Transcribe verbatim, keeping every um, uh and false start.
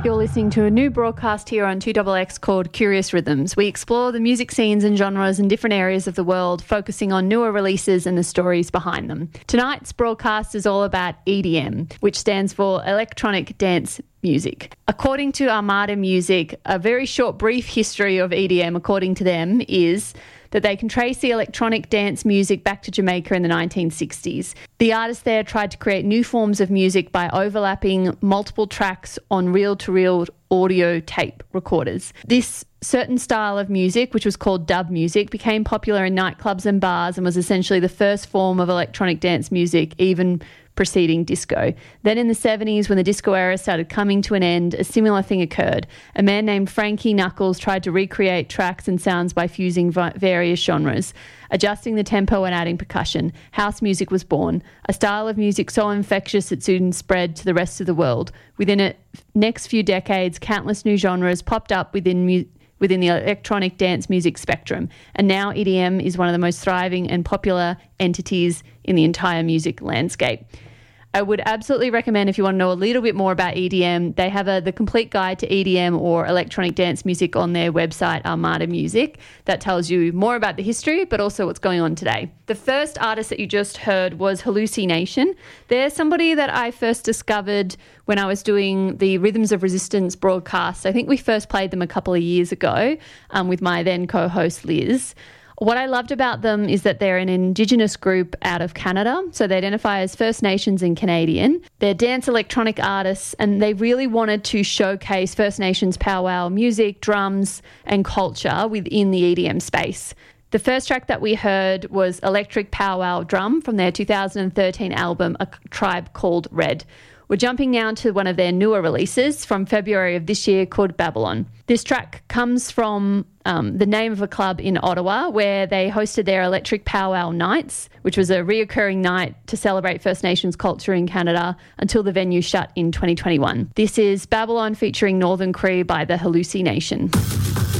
You're listening to a new broadcast here on two X X called Curious Rhythms. We explore the music scenes and genres in different areas of the world, focusing on newer releases and the stories behind them. Tonight's broadcast is all about E D M, which stands for Electronic Dance Music. According to Armada Music, a very short, brief history of E D M, according to them, is that they can trace the electronic dance music back to Jamaica in the nineteen sixties. The artists there tried to create new forms of music by overlapping multiple tracks on reel-to-reel audio tape recorders. This certain style of music, which was called dub music, became popular in nightclubs and bars and was essentially the first form of electronic dance music, even preceding disco. Then in the seventies, when the disco era started coming to an end, a similar thing occurred. A man named Frankie Knuckles tried to recreate tracks and sounds by fusing vi- various genres, adjusting the tempo and adding percussion. House music was born, a style of music so infectious it soon spread to the rest of the world. Within the next few decades, countless new genres popped up within mu- within the electronic dance music spectrum, and now E D M is one of the most thriving and popular entities in the entire music landscape. I would absolutely recommend, if you want to know a little bit more about E D M, they have a, the complete guide to E D M or electronic dance music on their website, Armada Music, that tells you more about the history, but also what's going on today. The first artist that you just heard was Hallucination. They're somebody that I first discovered when I was doing the Rhythms of Resistance broadcast. I think we first played them a couple of years ago um, with my then co-host Liz. What I loved about them is that they're an Indigenous group out of Canada, so they identify as First Nations and Canadian. They're dance electronic artists, and they really wanted to showcase First Nations powwow music, drums, and culture within the E D M space. The first track that we heard was Electric Powwow Drum from their two thousand thirteen album, A Tribe Called Red. We're jumping now to one of their newer releases from February of this year called Babylon. This track comes from um, the name of a club in Ottawa where they hosted their Electric Powwow Nights, which was a reoccurring night to celebrate First Nations culture in Canada until the venue shut in twenty twenty-one. This is Babylon featuring Northern Cree by the Hallucination.